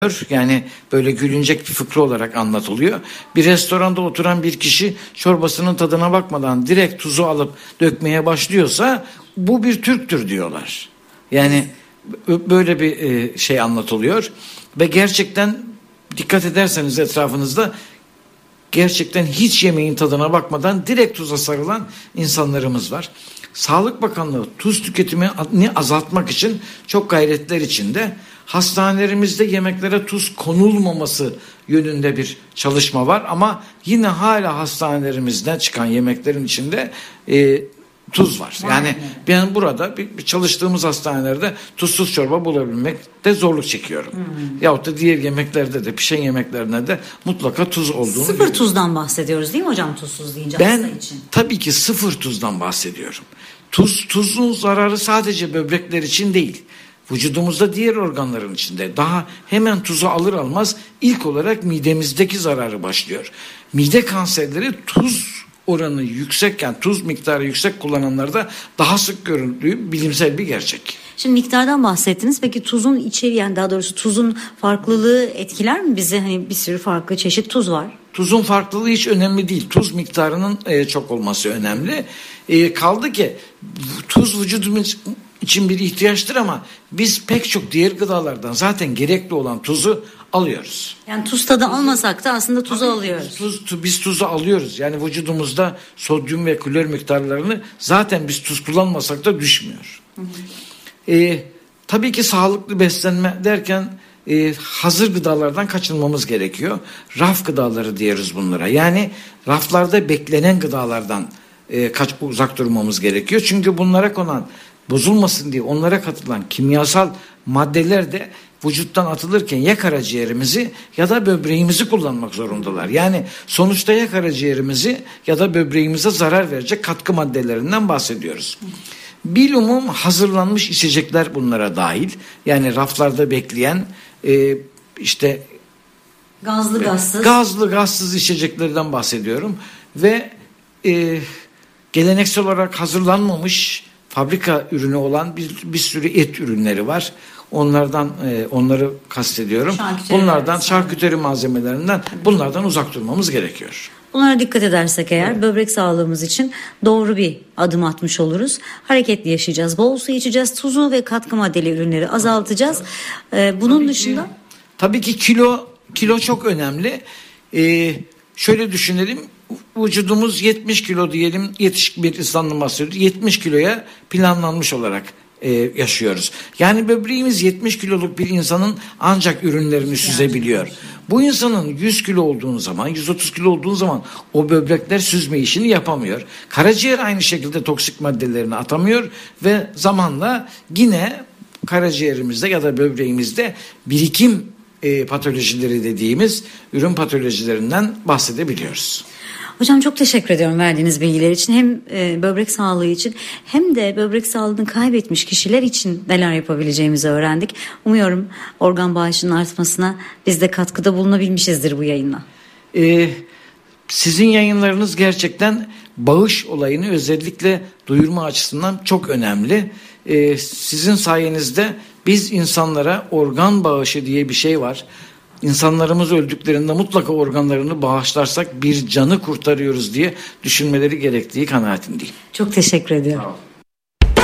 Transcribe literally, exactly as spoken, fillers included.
Yani böyle gülünecek bir fıkra olarak anlatılıyor. Bir restoranda oturan bir kişi çorbasının tadına bakmadan direkt tuzu alıp dökmeye başlıyorsa bu bir Türktür diyorlar. Yani böyle bir şey anlatılıyor ve gerçekten dikkat ederseniz etrafınızda gerçekten hiç yemeğin tadına bakmadan direkt tuza sarılan insanlarımız var. Sağlık Bakanlığı tuz tüketimini azaltmak için çok gayretler içinde. Hastanelerimizde yemeklere tuz konulmaması yönünde bir çalışma var ama yine hala hastanelerimizden çıkan yemeklerin içinde e, tuz var. Yani ben burada bir, bir çalıştığımız hastanelerde tuzsuz çorba bulabilmekte zorluk çekiyorum. Hmm. Yahut da diğer yemeklerde de pişen yemeklerinde de mutlaka tuz olduğunu Sıfır biliyorum. Tuzdan bahsediyoruz değil mi hocam tuzsuz deyince ben, hasta için? Tabii ki sıfır tuzdan bahsediyorum. Tuz, tuzun zararı sadece böbrekler için değil. Vücudumuzda diğer organların içinde daha hemen tuzu alır almaz ilk olarak midemizdeki zararı başlıyor. Mide kanserleri tuz oranı yüksek, yani tuz miktarı yüksek kullananlarda daha sık görüldüğü bilimsel bir gerçek. Şimdi miktardan bahsettiniz. Peki tuzun içeriği, yani daha doğrusu tuzun farklılığı etkiler mi bizi? Hani bir sürü farklı çeşit tuz var. Tuzun farklılığı hiç önemli değil. Tuz miktarının e, çok olması önemli. E, kaldı ki tuz vücudumuz için bir ihtiyaçtır ama biz pek çok diğer gıdalardan zaten gerekli olan tuzu alıyoruz. Yani tuz tadı almasak da aslında tuzu Tabii, alıyoruz. Tuz, tu, biz tuzu alıyoruz. Yani vücudumuzda sodyum ve klor miktarlarını zaten biz tuz kullanmasak da düşmüyor. Hı hı. E, tabii ki sağlıklı beslenme derken e, hazır gıdalardan kaçınmamız gerekiyor. Raf gıdaları diyoruz bunlara. Yani raflarda beklenen gıdalardan e, kaç uzak durmamız gerekiyor. Çünkü bunlara konan, bozulmasın diye onlara katılan kimyasal maddeler de vücuttan atılırken ya karaciğerimizi ya da böbreğimizi kullanmak zorundalar. Yani sonuçta ya karaciğerimizi ya da böbreğimize zarar verecek katkı maddelerinden bahsediyoruz. Bilumum hazırlanmış içecekler bunlara dahil. Yani raflarda bekleyen e, işte gazlı gazsız gazlı gazsız içeceklerden bahsediyorum ve e, geleneksel olarak hazırlanmamış fabrika ürünü olan bir, bir sürü et ürünleri var. Onlardan e, onları kastediyorum. Şarküteri bunlardan şarküteri malzemelerinden bunlardan uzak durmamız gerekiyor. Bunlara dikkat edersek eğer evet. Böbrek sağlığımız için doğru bir adım atmış oluruz. Hareketli yaşayacağız. Bol su içeceğiz. Tuzu ve katkı maddeli ürünleri azaltacağız. Ee, bunun tabii dışında? Ki, tabii ki kilo kilo çok önemli. Ee, şöyle düşünelim. Vücudumuz yetmiş kilo diyelim, yetişkin bir insandan bahsediyoruz. yetmiş kiloya planlanmış olarak e, yaşıyoruz. Yani böbreğimiz yetmiş kiloluk bir insanın ancak ürünlerini süzebiliyor. Bu insanın yüz kilo olduğun zaman, yüz otuz kilo olduğun zaman o böbrekler süzme işini yapamıyor. Karaciğer aynı şekilde toksik maddelerini atamıyor ve zamanla yine karaciğerimizde ya da böbreğimizde birikim e, patolojileri dediğimiz ürün patolojilerinden bahsedebiliyoruz. Hocam çok teşekkür ediyorum verdiğiniz bilgiler için. Hem e, böbrek sağlığı için hem de böbrek sağlığını kaybetmiş kişiler için neler yapabileceğimizi öğrendik. Umuyorum organ bağışının artmasına biz de katkıda bulunabilmişizdir bu yayınla. Ee, sizin yayınlarınız gerçekten bağış olayını özellikle duyurma açısından çok önemli. Ee, sizin sayenizde biz insanlara organ bağışı diye bir şey var. İnsanlarımız öldüklerinde mutlaka organlarını bağışlarsak bir canı kurtarıyoruz diye düşünmeleri gerektiği kanaatindeyim. Çok teşekkür ediyorum. Sağ olun.